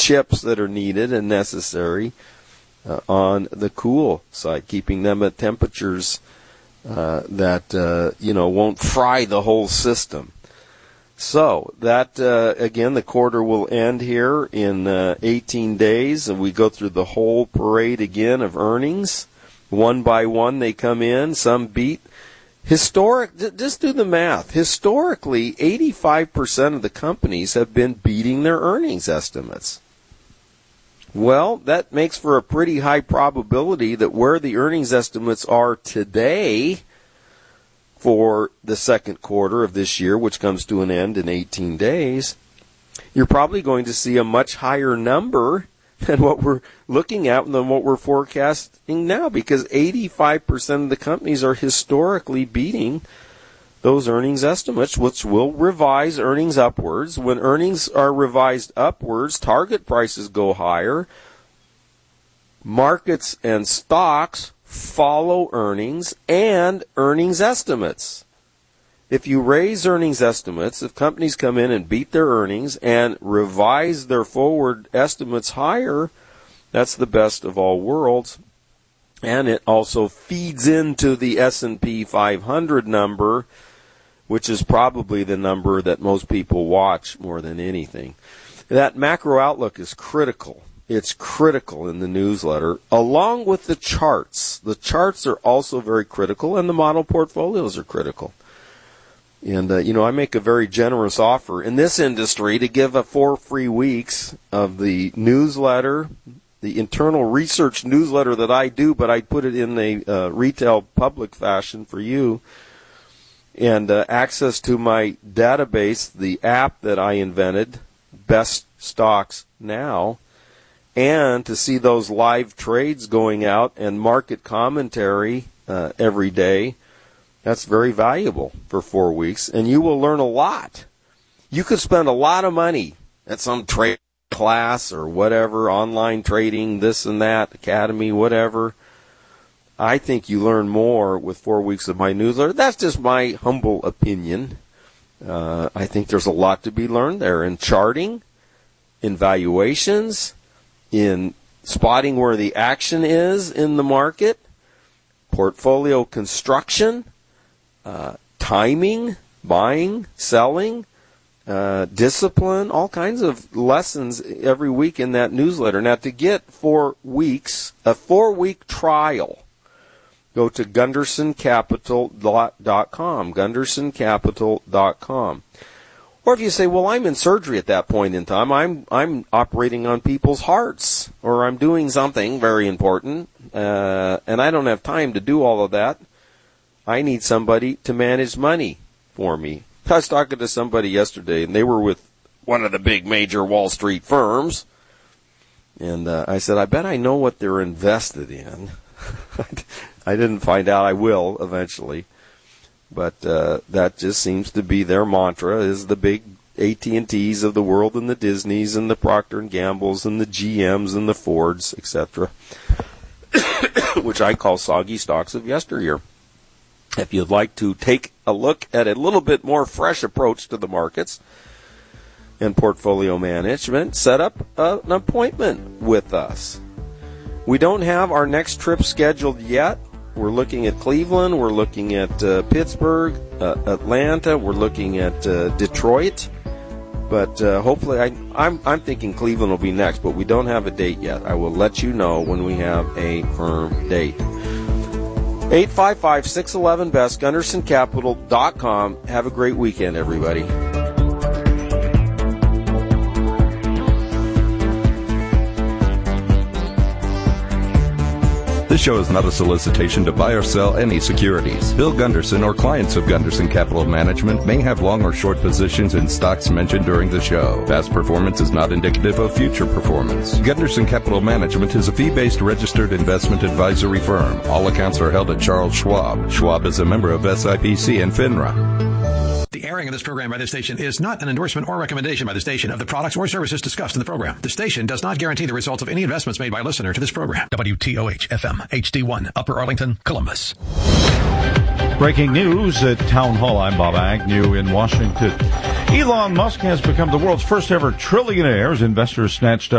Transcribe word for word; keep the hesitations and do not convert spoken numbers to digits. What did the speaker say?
chips that are needed and necessary uh, on the cool side, keeping them at temperatures uh, that, uh, you know, won't fry the whole system. So that, uh, again, the quarter will end here in uh, eighteen days, and we go through the whole parade again of earnings. One by one they come in, some beat. Historic, just do the math. Historically, eighty-five percent of the companies have been beating their earnings estimates. Well, that makes for a pretty high probability that where the earnings estimates are today for the second quarter of this year, which comes to an end in eighteen days, you're probably going to see a much higher number than what we're looking at than what we're forecasting now, because eighty-five percent of the companies are historically beating those earnings estimates, which will revise earnings upwards. When earnings are revised upwards, target prices go higher. Markets and stocks follow earnings and earnings estimates. If you raise earnings estimates, if companies come in and beat their earnings and revise their forward estimates higher, that's the best of all worlds. And it also feeds into the S and P five hundred number, which is probably the number that most people watch more than anything. That macro outlook is critical. It's critical in the newsletter, along with the charts. The charts are also very critical, and the model portfolios are critical. And, uh, you know, I make a very generous offer in this industry to give a four free weeks of the newsletter, the internal research newsletter that I do, but I put it in a uh, retail public fashion for you, and uh, access to my database, the app that I invented, Best Stocks Now, and to see those live trades going out and market commentary uh, every day. That's very valuable for four weeks, and you will learn a lot. You could spend a lot of money at some trade class or whatever, online trading, this and that, academy, whatever. I think you learn more with four weeks of my newsletter. That's just my humble opinion. Uh, I think there's a lot to be learned there in charting, in valuations, in spotting where the action is in the market, portfolio construction, uh, timing, buying, selling, uh, discipline, all kinds of lessons every week in that newsletter. Now, to get four weeks, a four-week trial, go to gunderson capital dot com, gunderson capital dot com. Or if you say, well, I'm in surgery at that point in time, I'm I'm operating on people's hearts, or I'm doing something very important, uh, and I don't have time to do all of that. I need somebody to manage money for me. I was talking to somebody yesterday, and they were with one of the big major Wall Street firms, and uh, I said, I bet I know what they're invested in. I didn't find out. I will eventually. But uh, that just seems to be their mantra, is the big A T and T's of the world, and the Disneys and the Procter and Gambles and the G M's and the Fords, et cetera, which I call soggy stocks of yesteryear. If you'd like to take a look at a little bit more fresh approach to the markets and portfolio management, set up uh, an appointment with us. We don't have our next trip scheduled yet. We're looking at Cleveland, we're looking at uh, Pittsburgh, uh, Atlanta, we're looking at uh, Detroit, but uh, hopefully, I, I'm, I'm thinking Cleveland will be next, but we don't have a date yet. I will let you know when we have a firm date. eight five five, six one one, B E S T, gunderson capital dot com. Have a great weekend, everybody. This show is not a solicitation to buy or sell any securities. Bill Gunderson or clients of Gunderson Capital Management may have long or short positions in stocks mentioned during the show. Past performance is not indicative of future performance. Gunderson Capital Management is a fee-based registered investment advisory firm. All accounts are held at Charles Schwab. Schwab is a member of S I P C and FINRA. The airing of this program by this station is not an endorsement or recommendation by the station of the products or services discussed in the program. The station does not guarantee the results of any investments made by a listener to this program. W T O H F M H D one, Upper Arlington, Columbus. Breaking news at Town Hall. I'm Bob Agnew in Washington. Elon Musk has become the world's first ever trillionaire as investors snatched up